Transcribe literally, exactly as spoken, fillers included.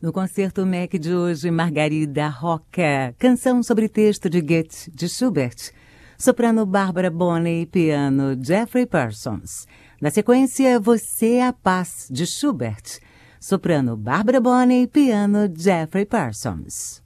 No concerto M E C de hoje, Margarida Roca, canção sobre texto de Goethe, de Schubert. Soprano Bárbara Bonney, piano Jeffrey Parsons. Na sequência, Você é a Paz, de Schubert. Soprano Bárbara Bonney, piano Jeffrey Parsons.